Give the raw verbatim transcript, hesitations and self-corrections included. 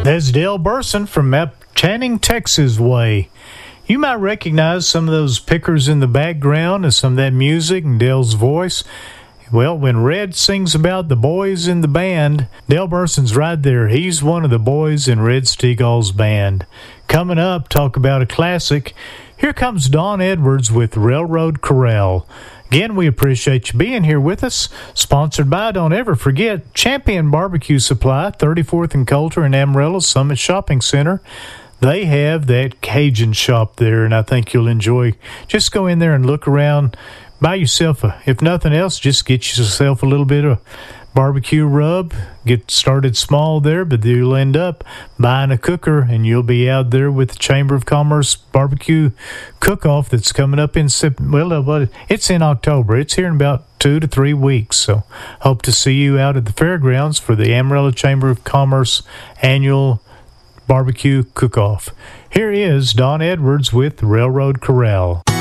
There's Dale Burson from up Channing, Texas way. You might recognize some of those pickers in the background and some of that music and Dale's voice. Well, when Red sings about the boys in the band, Dale Burson's right there. He's one of the boys in Red Steagall's band. Coming up, talk about a classic. Here comes Don Edwards with Railroad Corral. Again, we appreciate you being here with us. Sponsored by, don't ever forget, Champion Barbecue Supply, thirty-fourth and Coulter in Amarillo Summit Shopping Center. They have that Cajun shop there, and I think you'll enjoy. Just go in there and look around. Buy yourself, a, if nothing else, just get yourself a little bit of barbecue rub. Get started small there, but you'll end up buying a cooker, and you'll be out there with the Chamber of Commerce barbecue cook-off that's coming up in, well, it's in October. It's here in about two to three weeks, so hope to see you out at the fairgrounds for the Amarillo Chamber of Commerce annual barbecue cook-off. Here is Don Edwards with Railroad Corral.